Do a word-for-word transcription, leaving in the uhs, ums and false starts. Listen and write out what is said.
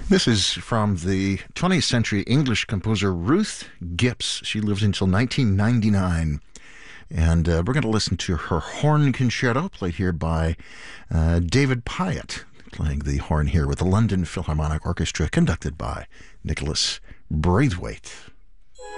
This is from the twentieth century English composer Ruth Gipps. She lived until nineteen ninety-nine. And uh, we're going to listen to her horn concerto, played here by uh, David Pyatt, playing the horn here with the London Philharmonic Orchestra, conducted by Nicholas Braithwaite.